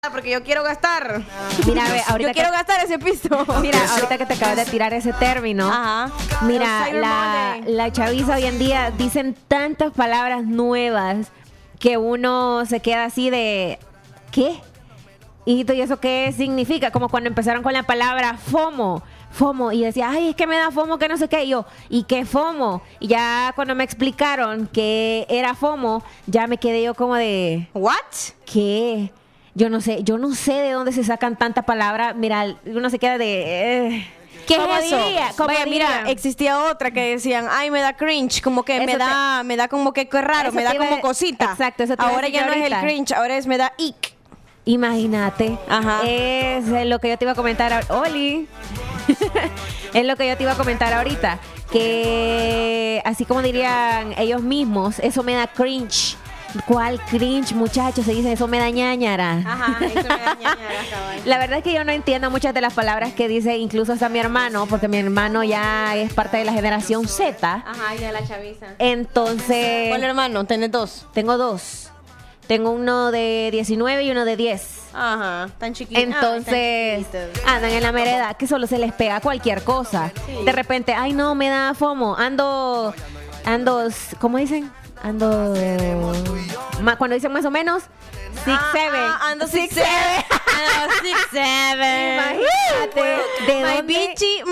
porque yo quiero gastar. Mira, a ver, ahorita yo quiero gastar ese piso. Mira, ahorita que te acabas de tirar ese término. Ajá. Mira, la chaviza hoy en día dicen tantas palabras nuevas que uno se queda así de ¿qué? ¿Y eso qué significa? Como cuando empezaron con la palabra FOMO. FOMO, y decía, ay, es que me da FOMO, que no sé qué, y yo, ¿y qué FOMO? Y ya cuando me explicaron que era FOMO, ya me quedé yo como de, ¿what? ¿qué? Yo no sé de dónde se sacan tanta palabra. Mira, uno se queda de, ¿qué es eso? Vaya, mira, existía otra que decían, ay, me da cringe, como que me da como que qué raro, eso me da como cosita. Exacto, eso te ahora iba a ya no decir es el cringe, ahora es me da ick. Imagínate. Ajá. Es lo que yo te iba a comentar. Oli. Es lo que yo te iba a comentar ahorita. Que así como dirían ellos mismos, eso me da cringe. ¿Cuál cringe, muchachos? Se dice, eso me da ñañara. Ajá, eso me da ñañara, cabrón. La verdad es que yo no entiendo muchas de las palabras que dice incluso hasta mi hermano, porque mi hermano ya es parte de la generación Z. Ajá, ya la chaviza. Entonces... ¿Cuál hermano? ¿Tenés dos? Tengo dos. Tengo uno de 19 y uno de 10. Ajá, tan chiquitos. Entonces, andan en la mera edad que solo se les pega cualquier cosa. Sí. De repente, ay no, me da FOMO. Ando, ¿cómo dicen? Cuando dicen más o menos, 6'7". Ando 6'7". Ando 6'7". Imagínate.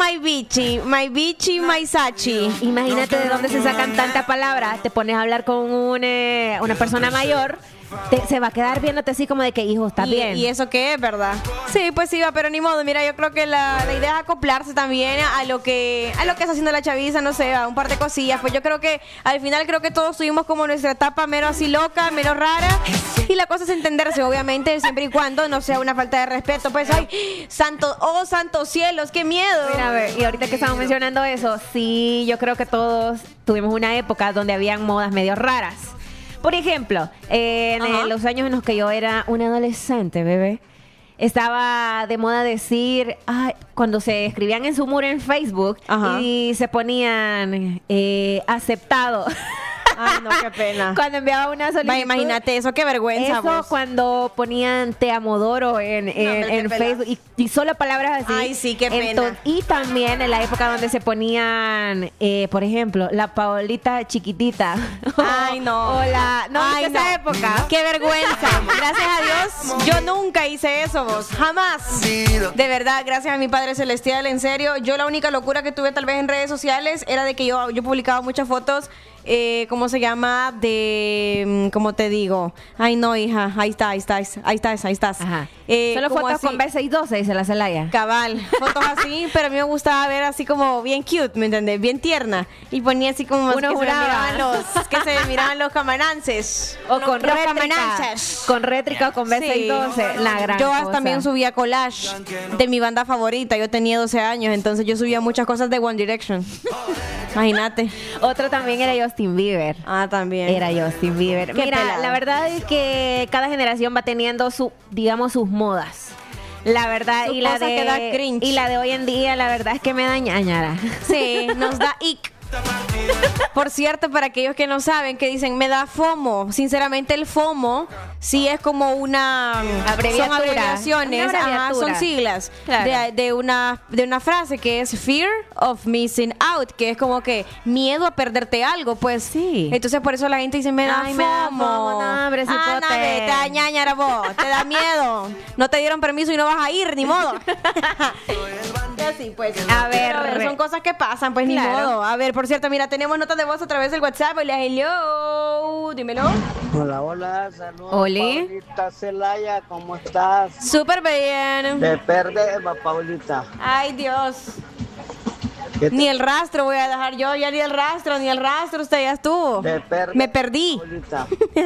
My bichi, my sachi. Imagínate de dónde se sacan tanta palabra. Te pones a hablar con una persona mayor. Se va a quedar viéndote así como de que, hijo, está bien. ¿Y eso qué es, verdad? Sí, pues sí, pero ni modo. Mira, yo creo que la idea es acoplarse también a lo que está haciendo la chaviza, no sé, a un par de cosillas. Pues yo creo que al final todos tuvimos como nuestra etapa menos así loca, menos rara. Y la cosa es entenderse, obviamente, siempre y cuando no sea una falta de respeto. Pues, ay, santos cielos, qué miedo. Mira, a ver, y ahorita que estamos mencionando eso, sí, yo creo que todos tuvimos una época donde habían modas medio raras. Por ejemplo, en los años en los que yo era una adolescente, bebé, estaba de moda decir, cuando se escribían en su muro en Facebook y se ponían aceptado. Ay, no, qué pena. Cuando enviaba una solicitud. Vaya, imagínate eso, qué vergüenza. Eso vos. Cuando ponían te amodoro en Facebook y solo palabras así. Ay, sí, qué pena. Y también en la época donde se ponían, por ejemplo, la Paolita chiquitita. Ay, no. Hola. No, ay, en esa época. Qué vergüenza. Gracias a Dios, yo nunca hice eso, vos. Jamás. De verdad, gracias a mi Padre Celestial, en serio. Yo la única locura que tuve tal vez en redes sociales era de que yo publicaba muchas fotos. ¿Cómo se llama? ¿Cómo te digo? Ay, no, hija, ahí estás. Ajá. Solo fotos así, con B612, dice la Celaya. Cabal, fotos así, pero a mí me gustaba ver así como bien cute, ¿me entiendes? Bien tierna. Y ponía así como uno que se miraban los camarances. O con rétrica. Con rétrica o con B612. Sí. La gran yo cosa. También subía collage de mi banda favorita. Yo tenía 12 años, entonces yo subía muchas cosas de One Direction. Imagínate. Otro también era Justin Bieber. También. Era Justin Bieber. Mira, pelado. La verdad es que cada generación va teniendo sus modas. La verdad, y la de hoy en día, la verdad es que me da ñañara. Sí, nos da ick. Por cierto, para aquellos que no saben, que dicen me da FOMO, sinceramente el FOMO sí es como una abreviatura. Son abreviaciones, son siglas, claro. de una frase que es fear of missing out, que es como que miedo a perderte algo, pues sí. Entonces por eso la gente dice me da FOMO. Te da ñañara vos, te da miedo, no te dieron permiso y no vas a ir, ni modo. Y así pues. A ver, son cosas que pasan, pues claro. Ni modo. A ver, por cierto, mira, tenemos notas de voz a través del WhatsApp. Hola, hello, dímelo. Hola, saludos. Oli. Paulita Celaya, ¿cómo estás? Súper bien. De perdeba, Paulita. Ay, Dios. Ni el rastro voy a dejar yo, ya ni el rastro, usted ya estuvo. Me perdí. Paulita.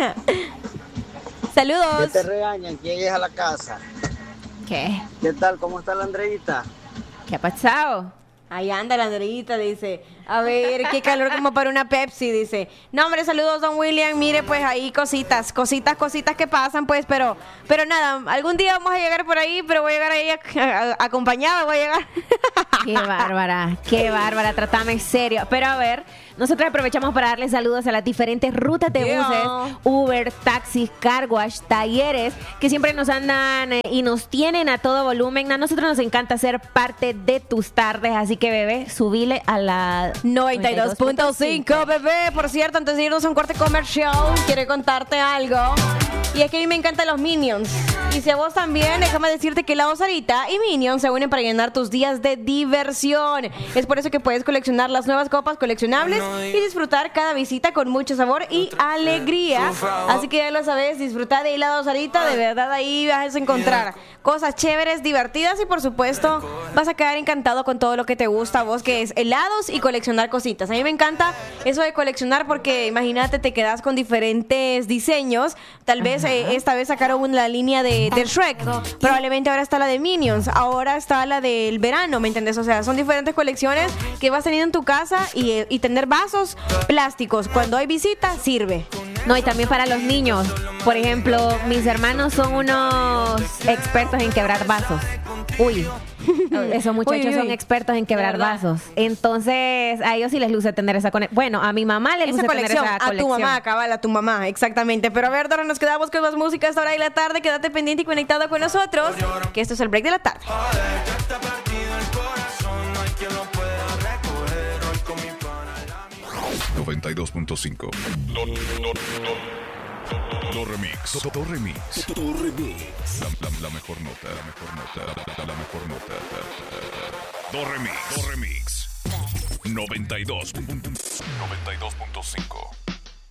Saludos. Que te regañan, que llegues a la casa. ¿Qué? ¿Qué tal? ¿Cómo está la Andreita? ¿Qué ha pasado? Ahí anda la Andreita, dice. A ver, qué calor como para una Pepsi, dice. No, hombre, saludos, don William. Mire, pues ahí cositas que pasan, pues, pero nada, algún día vamos a llegar por ahí, pero voy a llegar ahí acompañada, voy a llegar. Qué bárbara, trátame serio. Pero a ver, Nosotros aprovechamos para darle saludos a las diferentes rutas de buses, Uber, taxis, car wash, talleres, que siempre nos andan y nos tienen a todo volumen. A nosotros nos encanta ser parte de tus tardes, así que, bebé, subile a la 92.5, bebé. Por cierto, antes de irnos a un corte comercial, quiero contarte algo. Y es que a mí me encantan los Minions. Y si a vos también, déjame decirte que la Sarita y Minions se unen para llenar tus días de diversión. Es por eso que puedes coleccionar las nuevas copas coleccionables y disfrutar cada visita con mucho sabor y alegría. Así que ya lo sabes, disfruta de helado Sarita. De verdad, ahí vas a encontrar cosas chéveres, divertidas y por supuesto vas a quedar encantado con todo lo que te gusta a vos, que es helados y coleccionar cositas. A mí me encanta eso de coleccionar porque imagínate, te quedas con diferentes diseños. Tal vez esta vez sacaron la línea de Shrek, probablemente ahora está la de Minions, ahora está la del verano, ¿me entendés? O sea, son diferentes colecciones que vas teniendo en tu casa y tener vasos plásticos cuando hay visita sirve. No, y también para los niños. Por ejemplo, mis hermanos son unos expertos en quebrar vasos. Uy, esos muchachos son expertos en quebrar vasos. Entonces, a ellos sí les luce tener esa conexión. Bueno, a mi mamá le luce tener esa colección. A tu mamá, cabal, a tu mamá, exactamente. Pero a ver, Dora, nos quedamos con más música a esta hora de la tarde. Quédate pendiente y conectado con nosotros, que esto es el break de la tarde. 92.5. Do remix. La mejor nota. La mejor nota. Do remix. 92.5.